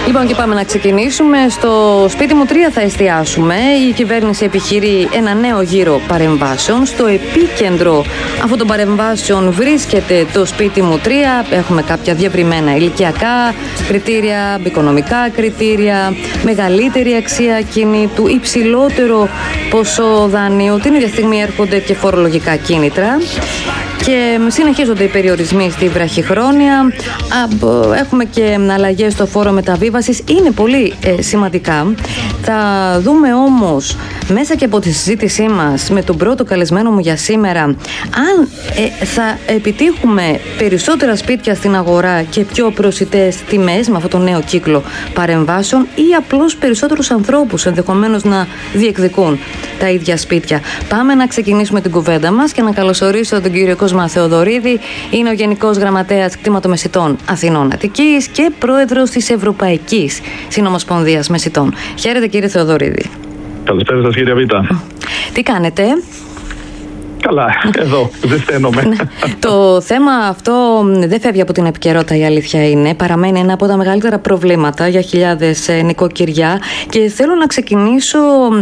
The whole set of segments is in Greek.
Λοιπόν, και πάμε να ξεκινήσουμε. Στο σπίτι μου 3 θα εστιάσουμε. Η κυβέρνηση επιχειρεί ένα νέο γύρο παρεμβάσεων. Στο επίκεντρο αυτών των παρεμβάσεων βρίσκεται το σπίτι μου 3. Έχουμε κάποια διευρυμένα ηλικιακά κριτήρια, οικονομικά κριτήρια, μεγαλύτερη αξία ακινήτου, υψηλότερο ποσό δανείου. Την ίδια στιγμή έρχονται και φορολογικά κίνητρα. Και συνεχίζονται οι περιορισμοί στη βραχυχρόνια. Έχουμε και αλλαγές στο φόρο μεταβίβασης. Είναι πολύ σημαντικά. Θα δούμε όμως μέσα και από τη συζήτησή μας με τον πρώτο καλεσμένο μου για σήμερα αν θα επιτύχουμε περισσότερα σπίτια στην αγορά και πιο προσιτές τιμές με αυτό το νέο κύκλο παρεμβάσεων ή απλώς περισσότερους ανθρώπους ενδεχομένως να διεκδικούν τα ίδια σπίτια. Πάμε να ξεκινήσουμε την κουβέντα μας και να καλωσορίσω τον κύριο Κώσμα Θεοδωρίδη. Είναι ο Γενικός Γραμματέας Κτηματομεσιτών Αθηνών Αττικής και Πρόεδρος της Ευρωπαϊκής Συνομοσπονδίας Μεσιτών. Χαίρετε, κύριε Θεοδωρίδη. Καλησπέρα σας, κύριε Βίτα. Τι κάνετε? Καλά, εδώ, ζεσταίνομαι. Το θέμα αυτό δεν φεύγει από την επικαιρότητα, η αλήθεια είναι. Παραμένει ένα από τα μεγαλύτερα προβλήματα για χιλιάδες νοικοκυριά και θέλω να ξεκινήσω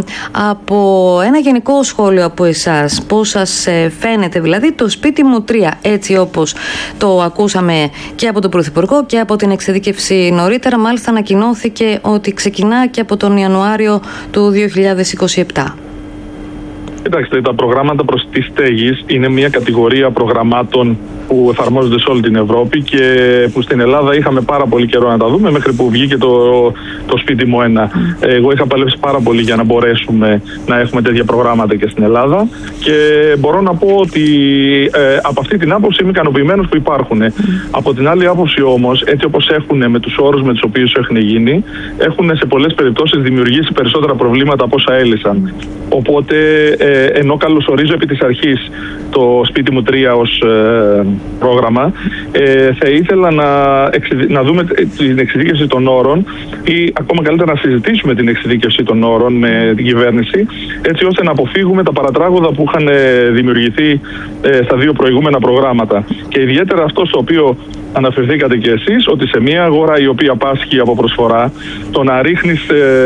από ένα γενικό σχόλιο από εσάς. Πώς σας φαίνεται δηλαδή το σπίτι μου 3, έτσι όπως το ακούσαμε και από τον Πρωθυπουργό και από την εξειδίκευση νωρίτερα. Μάλιστα ανακοινώθηκε ότι ξεκινά και από τον Ιανουάριο του 2027. Κοιτάξτε, τα προγράμματα προσιτής στέγης είναι μια κατηγορία προγραμμάτων που εφαρμόζονται σε όλη την Ευρώπη και που στην Ελλάδα είχαμε πάρα πολύ καιρό να τα δούμε μέχρι που βγήκε το σπίτι μου 1. Εγώ είχα παλέψει πάρα πολύ για να μπορέσουμε να έχουμε τέτοια προγράμματα και στην Ελλάδα και μπορώ να πω ότι από αυτή την άποψη είμαι ικανοποιημένος που υπάρχουν. Από την άλλη άποψη όμως, έτσι όπως έχουν με τους όρους με τους οποίους έχουν γίνει, έχουν σε πολλές περιπτώσεις δημιουργήσει περισσότερα προβλήματα από όσα έλυσαν. Οπότε, ενώ καλωσορίζω επί της αρχής το σπίτι μου 3 ως πρόγραμμα, θα ήθελα να δούμε την εξειδίκευση των όρων ή ακόμα καλύτερα να συζητήσουμε την εξειδίκευση των όρων με την κυβέρνηση, έτσι ώστε να αποφύγουμε τα παρατράγωδα που είχαν δημιουργηθεί στα 2 προηγούμενα προγράμματα. Και ιδιαίτερα αυτό στο οποίο αναφερθήκατε και εσείς, ότι σε μια αγορά η οποία πάσχει από προσφορά, το να ρίχνεις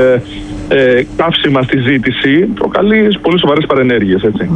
καύσιμα στη ζήτηση προκαλεί πολύ σοβαρές παρενέργειες, έτσι.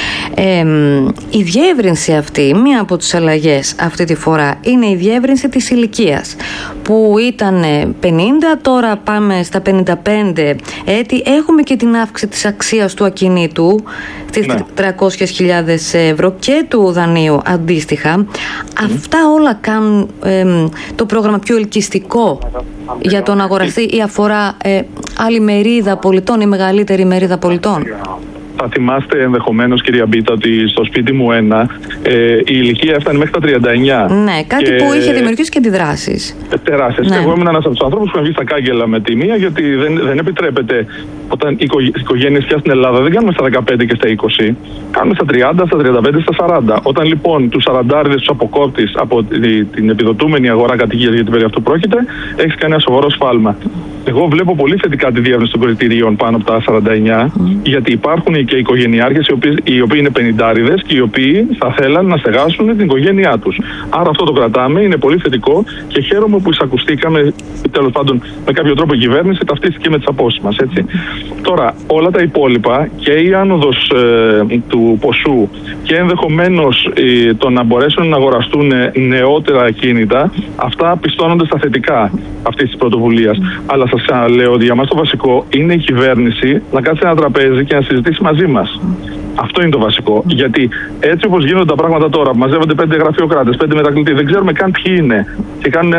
Η διεύρυνση αυτή, μία από τις αλλαγές αυτή τη φορά, είναι η διεύρυνση της ηλικίας που ήταν 50, τώρα πάμε στα 55 έτη. Έχουμε και την αύξηση της αξίας του ακινήτου στις 300.000 ευρώ και του δανείου αντίστοιχα. Αυτά όλα κάνουν το πρόγραμμα πιο ελκυστικό για τον αγοραστή ή αφορά άλλη μερίδα πολιτών ή μεγαλύτερη μερίδα πολιτών? Θα θυμάστε ενδεχομένως, κυρία Μπίτα, ότι στο σπίτι μου 1 η ηλικία έφτανε μέχρι τα 39. Ναι, κάτι που είχε δημιουργήσει και αντιδράσεις. Τεράστιες. Ναι. Εγώ ήμουν ένας από τους ανθρώπους που βγει στα κάγκελα με τη μία, γιατί δεν επιτρέπεται όταν οι οικογένειες πια στην Ελλάδα δεν κάνουμε στα 15 και στα 20, κάνουμε στα 30, στα 35, στα 40. Όταν λοιπόν τους 40 τους αποκόπτεις από την επιδοτούμενη αγορά κατοικίας, γιατί περί αυτού πρόκειται, έχεις κάνει ένα σοβαρό σφάλμα. Εγώ βλέπω πολύ θετικά τη διεύρυνση των κριτηρίων πάνω από τα 49, γιατί υπάρχουν και οικογενειάρχες οι οποίοι είναι 50άριδες και οι οποίοι θα θέλαν να στεγάσουν την οικογένειά τους. Άρα αυτό το κρατάμε, είναι πολύ θετικό και χαίρομαι που εισακουστήκαμε, τέλος πάντων με κάποιο τρόπο η κυβέρνηση ταυτίστηκε με τις απόψεις μας, έτσι. Τώρα, όλα τα υπόλοιπα και η άνοδος του ποσού και ενδεχομένως το να μπορέσουν να αγοραστούν νεότερα ακίνητα, αυτά πιστώνονται στα θετικά αυτής της πρωτοβουλίας. Αλλά σας ξαναλέω ότι για μας το βασικό είναι η κυβέρνηση να κάτσει ένα τραπέζι και να συζητήσει μαζί μας. Αυτό είναι το βασικό. Γιατί έτσι όπως γίνονται τα πράγματα τώρα, μαζεύονται 5 γραφειοκράτες, 5 μετακλητοί, δεν ξέρουμε καν ποιοι είναι και κάνουν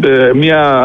μια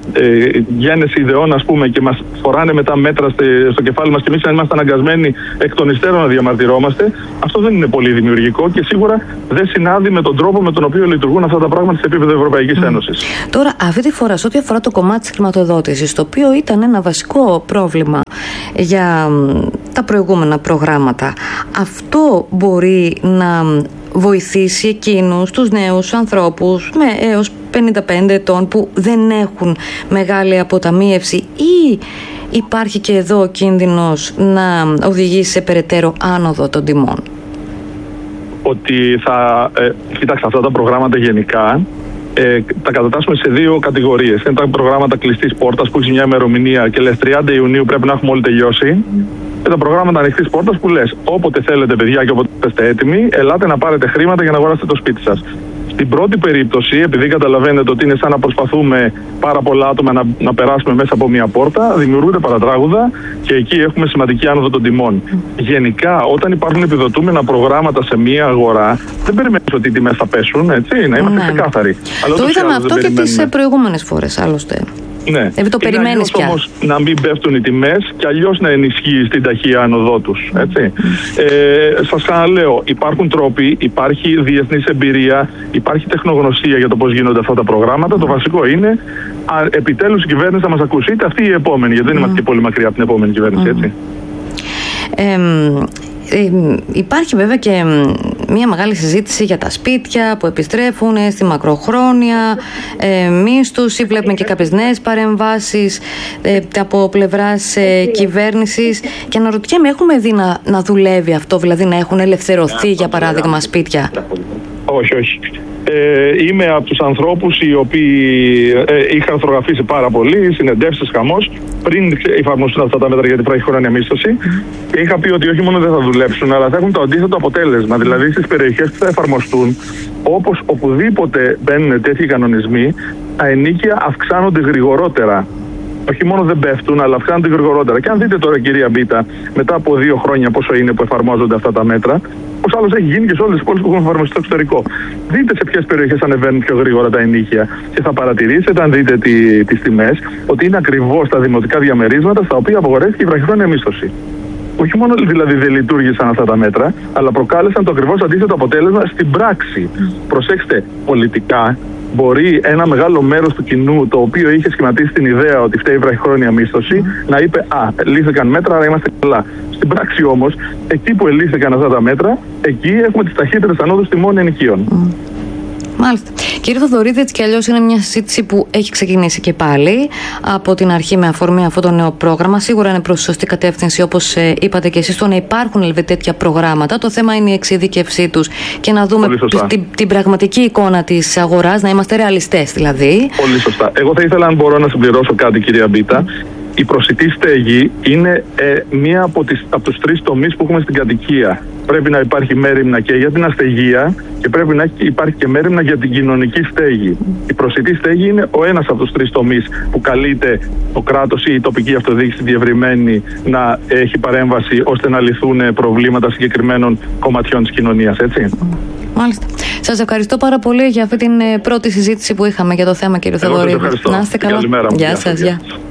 γένεση ιδεών, ας πούμε, και μας φοράνε μετά μέτρα στο κεφάλι μας και εμείς αν είμαστε αναγκασμένοι εκ των υστέρων να διαμαρτυρόμαστε, αυτό δεν είναι πολύ δημιουργικό και σίγουρα δεν συνάδει με τον τρόπο με τον οποίο λειτουργούν αυτά τα πράγματα σε επίπεδο Ευρωπαϊκής Ένωσης. Τώρα, αυτή τη φορά, σε ό,τι αφορά το κομμάτι της χρηματοδότησης, το οποίο ήταν ένα βασικό πρόβλημα για τα προηγούμενα προγράμματα, αυτό μπορεί να βοηθήσει εκείνους τους νέους ανθρώπους με έως 55 ετών που δεν έχουν μεγάλη αποταμίευση, ή υπάρχει και εδώ ο κίνδυνος να οδηγήσει σε περαιτέρω άνοδο των τιμών? Ότι κοιτάξτε, αυτά τα προγράμματα γενικά τα κατατάσσουμε σε δύο κατηγορίες. Είναι τα προγράμματα κλειστής πόρτας που έχει μια ημερομηνία και λες 30 Ιουνίου πρέπει να έχουμε όλοι τελειώσει. Και τα προγράμματα ανοιχτής πόρτας που λες όποτε θέλετε, παιδιά, και όποτε είστε έτοιμοι, ελάτε να πάρετε χρήματα για να αγοράσετε το σπίτι σας. Στην πρώτη περίπτωση, επειδή καταλαβαίνετε ότι είναι σαν να προσπαθούμε πάρα πολλά άτομα να περάσουμε μέσα από μια πόρτα, δημιουργούνται παρατράγουδα και εκεί έχουμε σημαντική άνοδο των τιμών. Γενικά, όταν υπάρχουν επιδοτούμενα προγράμματα σε μια αγορά, δεν περιμένεις ότι οι τιμές θα πέσουν, έτσι, να είμαστε ξεκάθαροι. Το είδαμε αυτό και τις προηγούμενες φορές, άλλωστε. Ναι. Το περιμένεις πια. Όμως να μην πέφτουν οι τιμές και αλλιώς να ενισχύει την ταχεία άνοδό τους. Σας ξαναλέω, υπάρχουν τρόποι, υπάρχει διεθνής εμπειρία, υπάρχει τεχνογνωσία για το πώς γίνονται αυτά τα προγράμματα. Το βασικό είναι επιτέλους η κυβέρνηση να μας ακούσει, είτε αυτή η επόμενη, γιατί δεν είμαστε και πολύ μακριά από την επόμενη κυβέρνηση, έτσι. Υπάρχει βέβαια και μια μεγάλη συζήτηση για τα σπίτια που επιστρέφουν στη μακροχρόνια μίσθωση. Βλέπουμε και κάποιες νέες παρεμβάσεις από πλευράς κυβέρνησης και αναρωτιέμαι, έχουμε δει να δουλεύει αυτό, δηλαδή να έχουν ελευθερωθεί για παράδειγμα σπίτια? Όχι. Είμαι από τους ανθρώπους οι οποίοι είχαν αρθρογραφήσει πάρα πολύ, συνεντεύσεις, χαμός, πριν εφαρμοστούν αυτά τα μέτρα για την βραχυχρόνια μίσθωση. Και είχα πει ότι όχι μόνο δεν θα δουλέψουν, αλλά θα έχουν το αντίθετο αποτέλεσμα. Δηλαδή στις περιοχές που θα εφαρμοστούν, όπως οπουδήποτε μπαίνουν τέτοιοι κανονισμοί, τα ενοίκια αυξάνονται γρηγορότερα. Όχι μόνο δεν πέφτουν, αλλά αυξάνονται γρηγορότερα. Και αν δείτε τώρα, κυρία Μπίτα, μετά από 2 χρόνια πόσο είναι που εφαρμόζονται αυτά τα μέτρα, πώς άλλως έχει γίνει και σε όλες τις πόλεις που έχουν εφαρμοστεί στο εξωτερικό. Δείτε σε ποιες περιοχές ανεβαίνουν πιο γρήγορα τα ενοίκια. Και θα παρατηρήσετε, αν δείτε τις τιμές, ότι είναι ακριβώς τα δημοτικά διαμερίσματα στα οποία απαγορεύτηκε η βραχυχρόνια μίσθωση. Όχι μόνο δηλαδή δεν λειτουργήσαν αυτά τα μέτρα, αλλά προκάλεσαν το ακριβώς αντίθετο αποτέλεσμα στην πράξη. Προσέξτε, πολιτικά μπορεί ένα μεγάλο μέρος του κοινού, το οποίο είχε σχηματίσει την ιδέα ότι φταίει η βραχυχρόνια μίσθωση, να είπε λύθηκαν μέτρα, άρα είμαστε καλά. Στην πράξη όμως, εκεί που ελήφθηκαν αυτά τα μέτρα, εκεί έχουμε τις ταχύτερες ανόδους τιμών ενοικίων. Μάλιστα. Κύριε Θοδωρίδη, έτσι κι αλλιώς είναι μια συζήτηση που έχει ξεκινήσει και πάλι από την αρχή με αφορμή αυτό το νέο πρόγραμμα. Σίγουρα είναι προς σωστή κατεύθυνση, όπως είπατε και εσείς, το να υπάρχουν τέτοια προγράμματα. Το θέμα είναι η εξειδίκευσή τους και να δούμε την πραγματική εικόνα της αγοράς, να είμαστε ρεαλιστές δηλαδή. Πολύ σωστά. Εγώ θα ήθελα, αν μπορώ, να συμπληρώσω κάτι, κυρία Μπίτα. Η προσιτή στέγη είναι μία από τους 3 τομείς που έχουμε στην κατοικία. Πρέπει να υπάρχει μέριμνα και για την αστεγία και πρέπει να υπάρχει και μέριμνα για την κοινωνική στέγη. Η προσιτή στέγη είναι ο ένας από τους 3 τομείς που καλείται το κράτος ή η τοπική αυτοδιοίκηση διευρυμένη να έχει παρέμβαση ώστε να λυθούν προβλήματα συγκεκριμένων κομματιών της κοινωνίας, έτσι. Μάλιστα. Σας ευχαριστώ πάρα πολύ για αυτή την πρώτη συζήτηση που είχαμε για το θέμα, κύριε Θοδωρίδη. Να είστε καλά. Γεια σας.